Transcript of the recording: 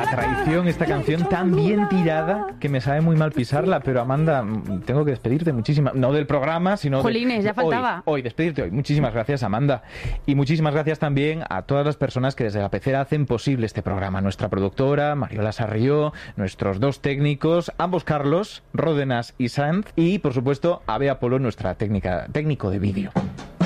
traición, esta canción tan bien tirada que me sabe muy mal pisarla, pero Amanda, tengo que despedirte muchísimas, no del programa, sino Jolines, ya faltaba. Hoy, despedirte hoy. Muchísimas gracias, Amanda. Y muchísimas gracias también a todas las personas que desde la pecera hacen posible este programa. Nuestra productora, Mariola Sarrió, nuestros dos técnicos, ambos Carlos, Ródenas y Sanz, y por supuesto, a Bea Polo, nuestra técnico de vídeo.